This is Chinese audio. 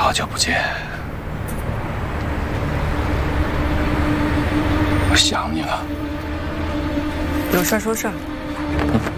好久不见，我想你了。 有事说事儿。